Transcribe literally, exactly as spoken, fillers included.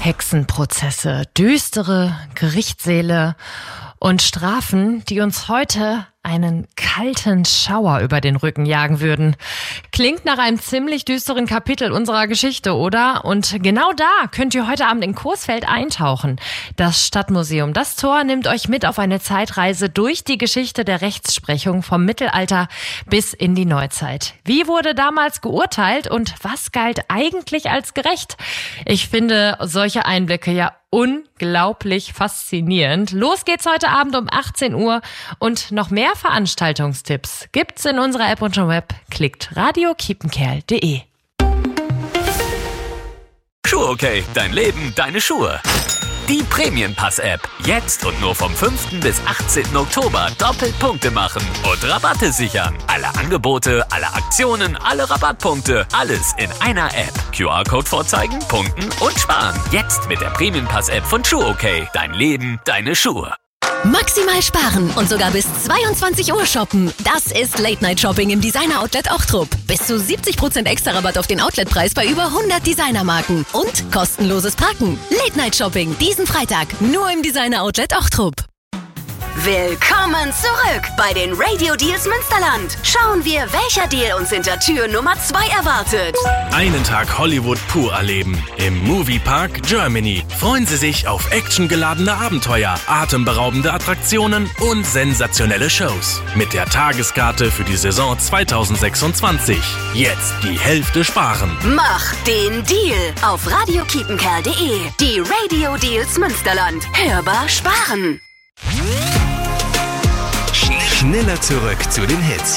Hexenprozesse, düstere Gerichtssäle und Strafen, die uns heute einen kalten Schauer über den Rücken jagen würden. Klingt nach einem ziemlich düsteren Kapitel unserer Geschichte, oder? Und genau da könnt ihr heute Abend in Coesfeld eintauchen. Das Stadtmuseum Das Tor nimmt euch mit auf eine Zeitreise durch die Geschichte der Rechtsprechung vom Mittelalter bis in die Neuzeit. Wie wurde damals geurteilt und was galt eigentlich als gerecht? Ich finde solche Einblicke ja unglaublich faszinierend. Los geht's heute Abend um achtzehn Uhr und noch mehr Veranstaltungstipps gibt's in unserer App und schon Web. Klickt radio kiepenkerl punkt de. Schuhe okay, dein Leben, deine Schuhe. Die Prämienpass-App. Jetzt und nur vom fünften bis achtzehnten Oktober doppelt Punkte machen und Rabatte sichern. Alle Angebote, alle Aktionen, alle Rabattpunkte, alles in einer App. Q R-Code vorzeigen, punkten und sparen. Jetzt mit der Prämienpass-App von Schuhe okay. Dein Leben, deine Schuhe. Maximal sparen und sogar bis zweiundzwanzig Uhr shoppen. Das ist Late-Night-Shopping im Designer-Outlet Ochtrup. Bis zu siebzig Prozent extra Rabatt auf den Outletpreis bei über hundert Designermarken. Und kostenloses Parken. Late-Night-Shopping diesen Freitag nur im Designer-Outlet Ochtrup. Willkommen zurück bei den Radio Deals Münsterland. Schauen wir, welcher Deal uns hinter Tür Nummer zwei erwartet. Einen Tag Hollywood pur erleben. Im Moviepark Germany. Freuen Sie sich auf actiongeladene Abenteuer, atemberaubende Attraktionen und sensationelle Shows. Mit der Tageskarte für die Saison zwanzig sechsundzwanzig. Jetzt die Hälfte sparen. Mach den Deal auf radio kiepenkerl punkt de. Die Radio Deals Münsterland. Hörbar sparen. Schneller zurück zu den Hits.